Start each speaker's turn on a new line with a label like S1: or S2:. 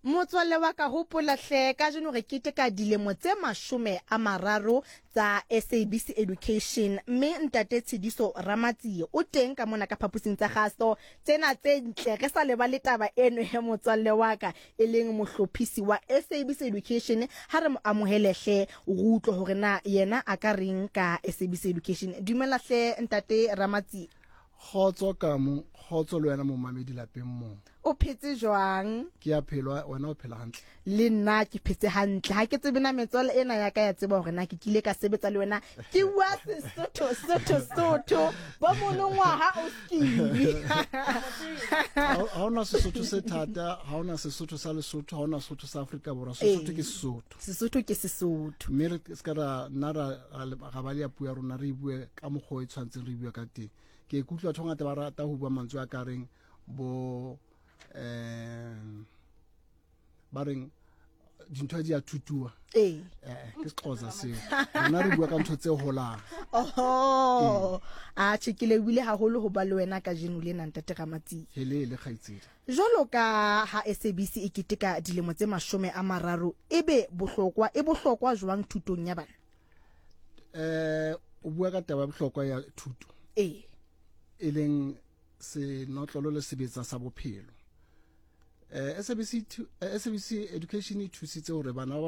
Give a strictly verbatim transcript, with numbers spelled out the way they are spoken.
S1: Motswalle wa ka hopola hle ka jeno re keteka dilemo tse mashome a mararo tsa S A B C Education, mme ntate Tshidiso Ramatsi o teng ka mona ka phapusing tsa kgaso tsena tse ntle. Re sa leba le taba eno he motswalle wa ka e leng mohlophisi wa S A B C Education, ha re mo amohele hle o utlwe hore na yena a ka reng ka S A B C Education. Dumela hle ntate Ramatsi.
S2: Khotso ka mo khotso le wena mo mamedi lapeng mo.
S1: O phetse jwang?
S2: Ke a phelwa wena o phela hantle.
S1: Le nna ke phetse hantle. Ha ke tsebe na metswalle ena ya ka ya tseba hore na ke kile ka sebetsa le wena. Ke wa Sesotho Sotho Sotho bo monongwaha o skile.
S2: Ha ona Sesotho se thata, ha ona Sesotho sa Lesotho, ha ona Sesotho sa Afrika Borwa. Sesotho ke Sesotho.
S1: Sesotho ke Sesotho.
S2: Mme re ska ra nara ga ba le puo ya rona re bue ka mogho e tshwantseng re bue ka teng. Ke ikutlwa thongata ba rata ho bua mantswe a ka reng bo eh ba reng dintho di a thutua
S1: eh
S2: eh ke Xhosa seo rona re bua ka ntho tse holang.
S1: Oh a tshikile wile haholo ho ba le wena ka jeno le nna ntate Ramatsi.
S2: Hele le khaitsedi
S1: jolo ka ha S A B C e keteka dilemo tse mashome a mararo, ebe bohlokwa e bohlokwa jwang thutong ya bana?
S2: Eh o bua ka taba bohlokwa ya thuto
S1: eh
S2: e leng se notlolo le sebetsa sa bophelo. eh S A B C S A B C Education e thusitse hore bana